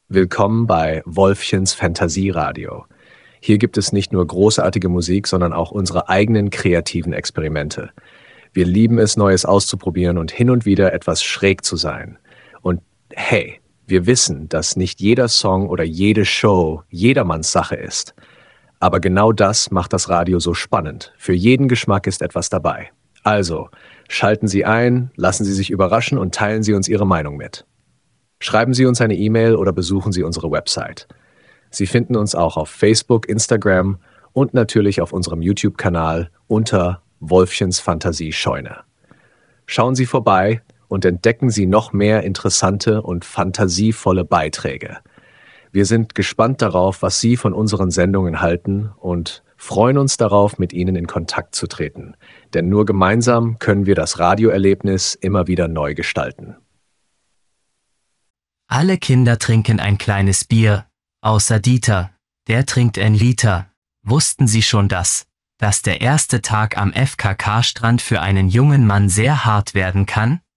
Willkommen bei Wolfchens Fantasieradio. Hier gibt es nicht nur großartige Musik, sondern auch unsere eigenen kreativen Experimente. Wir lieben es, Neues auszuprobieren und hin und wieder etwas schräg zu sein. Und hey, wir wissen, dass nicht jeder Song oder jede Show jedermanns Sache ist. Aber genau das macht das Radio so spannend. Für jeden Geschmack ist etwas dabei. Also, schalten Sie ein, lassen Sie sich überraschen und teilen Sie uns Ihre Meinung mit. Schreiben Sie uns eine E-Mail oder besuchen Sie unsere Website. Sie finden uns auch auf Facebook, Instagram und natürlich auf unserem YouTube-Kanal unter Wolfchens Fantasiescheune. Schauen Sie vorbei und entdecken Sie noch mehr interessante und fantasievolle Beiträge. Wir sind gespannt darauf, was Sie von unseren Sendungen halten und freuen uns darauf, mit Ihnen in Kontakt zu treten. Denn nur gemeinsam können wir das Radioerlebnis immer wieder neu gestalten. Alle Kinder trinken ein kleines Bier, außer Dieter, der trinkt ein Liter. Wussten Sie schon dass der erste Tag am FKK-Strand für einen jungen Mann sehr hart werden kann?